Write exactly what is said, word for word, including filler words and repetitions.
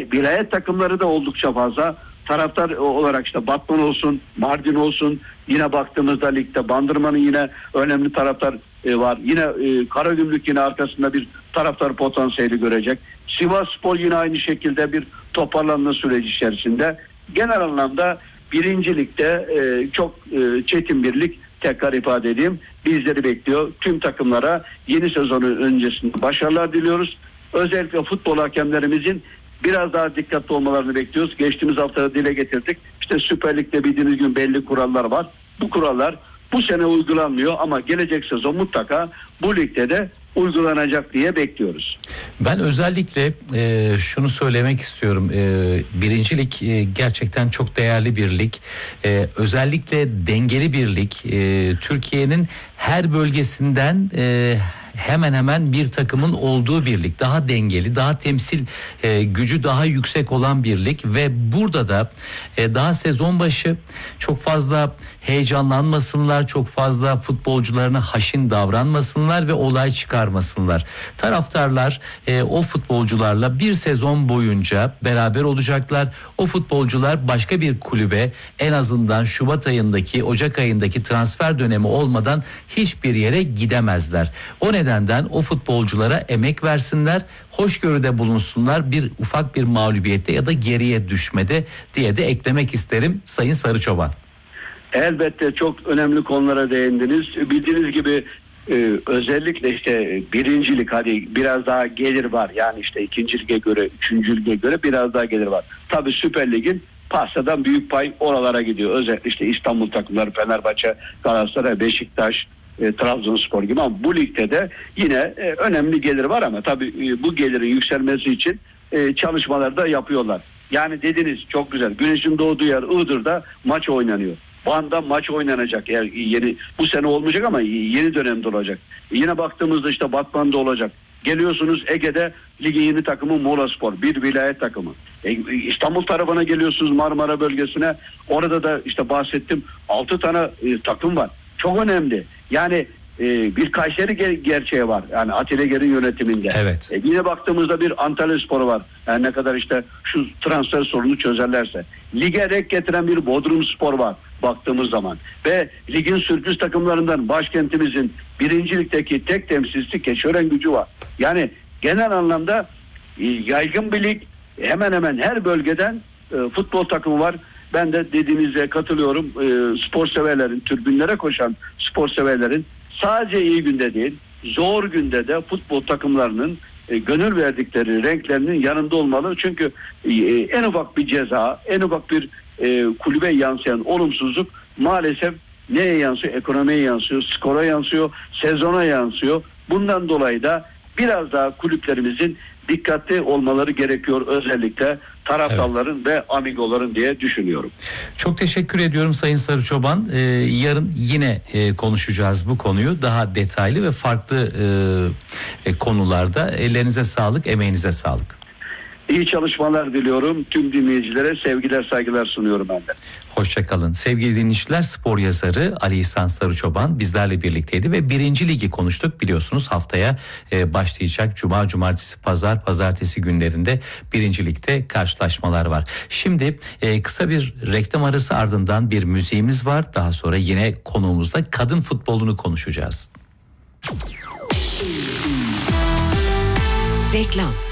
vilayet takımları da oldukça fazla. Taraftar olarak işte Batman olsun, Mardin olsun, yine baktığımızda ligde Bandırma'nın yine önemli taraftar e, var. Yine e, Karagümrük yine arkasında bir taraftar potansiyeli görecek. Sivasspor yine aynı şekilde bir toparlanma süreci içerisinde. Genel anlamda birinci ligde e, çok e, çetin bir lig, tekrar ifade edeyim, bizleri bekliyor. Tüm takımlara yeni sezonun öncesinde başarılar diliyoruz. Özellikle futbol hakemlerimizin biraz daha dikkatli olmalarını bekliyoruz. Geçtiğimiz hafta dile getirdik. İşte Süper Lig'de bildiğiniz gibi belli kurallar var. Bu kurallar bu sene uygulanmıyor ama gelecek sezon mutlaka bu ligde de uygulanacak diye bekliyoruz. Ben özellikle e, şunu söylemek istiyorum. E, birinci lig e, gerçekten çok değerli bir lig. E, özellikle dengeli bir lig. E, Türkiye'nin her bölgesinden e, hemen hemen bir takımın olduğu bir lig. Daha dengeli, daha temsil e, gücü daha yüksek olan bir lig ve burada da e, daha sezon başı çok fazla heyecanlanmasınlar, çok fazla futbolcularına haşin davranmasınlar ve olay çıkarmasınlar. Taraftarlar e, o futbolcularla bir sezon boyunca beraber olacaklar. O futbolcular başka bir kulübe en azından Şubat ayındaki, Ocak ayındaki transfer dönemi olmadan hiçbir yere gidemezler. O nedenden o futbolculara emek versinler, hoşgörüde bulunsunlar, bir ufak bir mağlubiyette ya da geriye düşmede diye de eklemek isterim Sayın Sarıçoban. Elbette çok önemli konulara değindiniz. Bildiğiniz gibi e, özellikle işte birincilik, hadi biraz daha gelir var. Yani işte ikinci lige göre, üçüncü lige göre biraz daha gelir var. Tabii Süper Lig'in pastadan büyük pay oralara gidiyor. Özellikle işte İstanbul takımları, Fenerbahçe, Galatasaray, Beşiktaş, e, Trabzonspor gibi, ama bu ligde de yine e, önemli gelir var ama tabii e, bu gelirin yükselmesi için e, çalışmalar da yapıyorlar. Yani dediniz çok güzel. Güneşin doğduğu yer Iğdır'da maç oynanıyor. Van'da maç oynanacak. Eğer yeni bu sene olmayacak ama yeni dönemde olacak. Yine baktığımızda işte Batman'da olacak. Geliyorsunuz Ege'de ligin yeni takımı Muğlaspor, bir vilayet takımı. E, İstanbul tarafına geliyorsunuz, Marmara bölgesine. Orada da işte bahsettim altı tane e, takım var. Çok önemli. Yani e, bir Kayseri ger- gerçeği var. Yani Atilla Ger'in yönetiminde. Evet. E, yine baktığımızda bir Antalyaspor var. Yani ne kadar işte şu transfer sorunu çözerlerse. Lige renk getiren bir Bodrumspor var baktığımız zaman. Ve ligin sürpriz takımlarından başkentimizin birinci ligdeki tek temsilcisi Keçiören var. Yani genel anlamda e, yaygın bir lig. Hemen hemen her bölgeden e, futbol takımı var. Ben de dediğinize katılıyorum. E, spor severlerin, tribünlere koşan spor severlerin sadece iyi günde değil, zor günde de futbol takımlarının e, gönül verdikleri renklerinin yanında olmalı. Çünkü e, en ufak bir ceza, en ufak bir e, kulübe yansıyan olumsuzluk maalesef neye yansıyor? Ekonomiye yansıyor, skora yansıyor, sezona yansıyor. Bundan dolayı da biraz daha kulüplerimizin dikkatli olmaları gerekiyor, özellikle taraftarların evet. ve amigoların diye düşünüyorum. Çok teşekkür ediyorum Sayın Sarıçoban. Ee, yarın yine e, konuşacağız bu konuyu daha detaylı ve farklı e, e, konularda. Ellerinize sağlık, emeğinize sağlık. İyi çalışmalar diliyorum. Tüm dinleyicilere sevgiler, saygılar sunuyorum ben de. Hoşçakalın. Sevgili dinleyiciler, spor yazarı Ali İhsan Sarıçoban bizlerle birlikteydi ve birinci ligi konuştuk. Biliyorsunuz haftaya e, başlayacak Cuma, Cumartesi, Pazar, Pazartesi günlerinde birinci ligde karşılaşmalar var. Şimdi e, kısa bir reklam arası ardından bir müziğimiz var. Daha sonra yine konuğumuzda kadın futbolunu konuşacağız. Reklam.